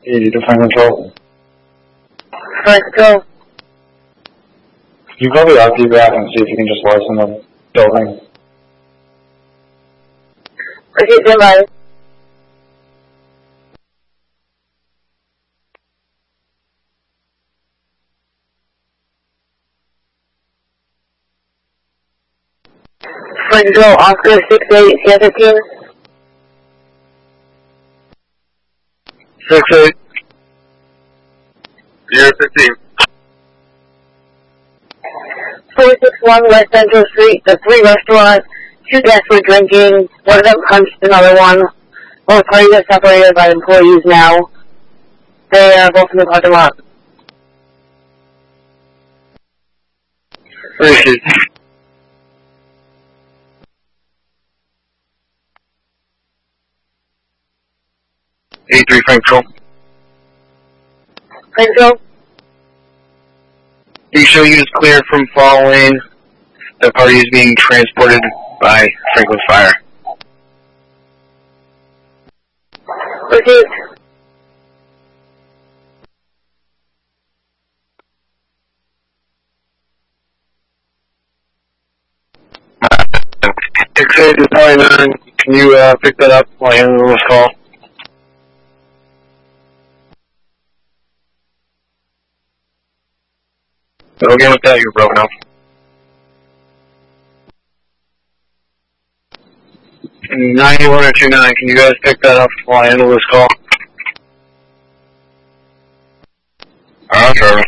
80 to Frank Control. Frank Control. You probably ought to feedback and see if you can just listen the building. Okay, stand by. Frank Control, Oscar 68, CF15. 68. Sierra 15. 461 West Central Street, the 3 restaurants, 2 guests were drinking, one of them punched another one. Both parties are separated by employees now. They are both in the parking lot. Appreciate it. 83 Frank Control. Frank Control? You show you is clear from following. The party is being transported by Franklin Fire. Received. Exit is 29. Can you pick that up while handling this call? So again with that, you're broken up. 91 or 29, can you guys pick that up while I handle this call? Alright, sir.